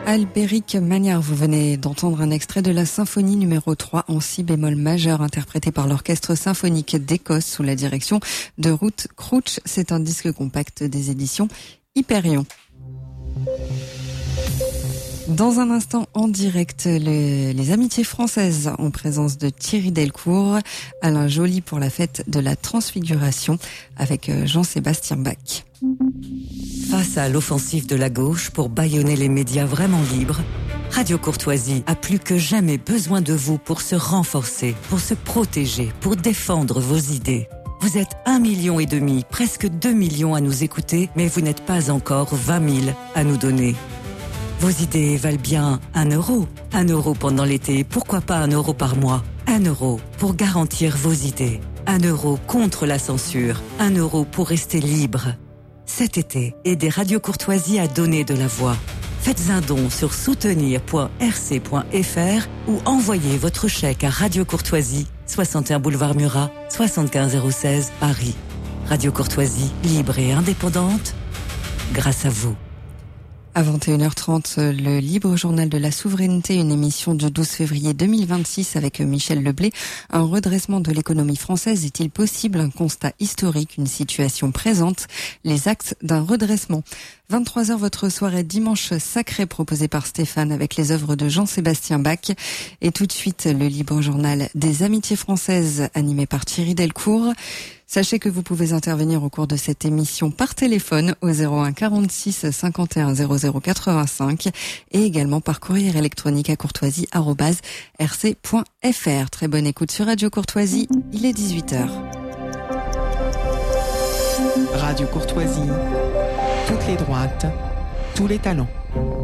Albéric Magnard, vous venez d'entendre un extrait de la symphonie numéro 3 en si bémol majeur interprétée par l'Orchestre symphonique d'Écosse sous la direction de Ruth Crouch. C'est un disque compact des éditions Hyperion. Dans un instant, en direct, les amitiés françaises en présence de Thierry Delcourt, Alain Joly pour la fête de la Transfiguration avec Jean-Sébastien Bach. Face à l'offensive de la gauche pour bâillonner les médias vraiment libres, Radio Courtoisie a plus que jamais besoin de vous pour se renforcer, pour se protéger, pour défendre vos idées. Vous êtes 1,5 million, presque 2 millions à nous écouter, mais vous n'êtes pas encore 20 000 à nous donner. Vos idées valent bien 1 euro. 1 euro pendant l'été, pourquoi pas 1 euro par mois? 1 euro pour garantir vos idées. 1 euro contre la censure. 1 euro pour rester libre. Cet été, aidez Radio Courtoisie à donner de la voix. Faites un don sur soutenir.rc.fr ou envoyez votre chèque à Radio Courtoisie, 61 boulevard Murat, 75016 Paris. Radio Courtoisie, libre et indépendante, grâce à vous. À 21h30, le Libre Journal de la Souveraineté, une émission du 12 février 2026 avec Michel Leblé. Un redressement de l'économie française est-il possible? Un constat historique, une situation présente, les axes d'un redressement. 23h, votre soirée dimanche sacré proposée par Stéphane avec les œuvres de Jean-Sébastien Bach. Et tout de suite, le Libre Journal des Amitiés Françaises animé par Thierry Delcourt. Sachez que vous pouvez intervenir au cours de cette émission par téléphone au 01 46 51 00 85 et également par courrier électronique à courtoisie@rc.fr. Très bonne écoute sur Radio Courtoisie, il est 18h. Radio Courtoisie, toutes les droites, tous les talents.